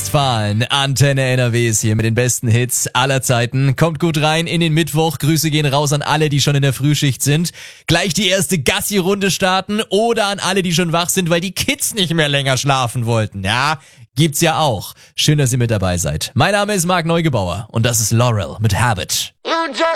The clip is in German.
Ostwestfalen, Antenne NRW ist hier mit den besten Hits aller Zeiten. Kommt gut rein in den Mittwoch. Grüße gehen raus an alle, die schon in der Frühschicht sind. Gleich die erste Gassi-Runde starten oder an alle, die schon wach sind, weil die Kids nicht mehr länger schlafen wollten. Ja, gibt's ja auch. Schön, dass ihr mit dabei seid. Mein Name ist Marc Neugebauer und das ist Laurel mit Habit.